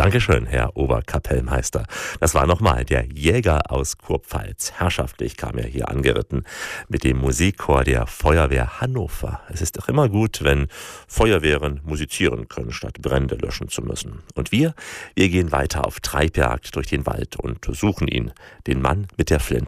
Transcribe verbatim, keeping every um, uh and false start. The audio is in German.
Dankeschön, Herr Oberkapellmeister. Das war nochmal der Jäger aus Kurpfalz. Herrschaftlich kam er hier angeritten mit dem Musikchor der Feuerwehr Hannover. Es ist doch immer gut, wenn Feuerwehren musizieren können, statt Brände löschen zu müssen. Und wir, wir gehen weiter auf Treibjagd durch den Wald und suchen ihn, den Mann mit der Flinte.